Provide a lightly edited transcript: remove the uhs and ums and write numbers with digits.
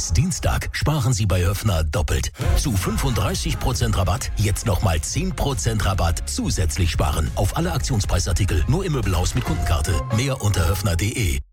Bis Dienstag sparen Sie bei Höffner doppelt. Zu 35% Rabatt jetzt nochmal 10% Rabatt zusätzlich sparen. Auf alle Aktionspreisartikel, nur im Möbelhaus mit Kundenkarte. Mehr unter höffner.de.